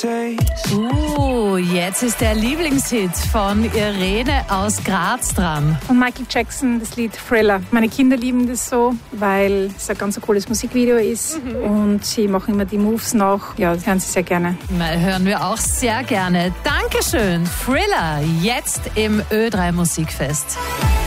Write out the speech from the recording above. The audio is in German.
Jetzt ist der Lieblingshit von Irene aus Graz dran. Von Michael Jackson, das Lied Thriller. Meine Kinder lieben das so, weil es ein ganz cooles Musikvideo ist und sie machen immer die Moves nach. Ja, das hören sie sehr gerne. Hören wir auch sehr gerne. Dankeschön. Thriller, jetzt im Ö3 Musikfest.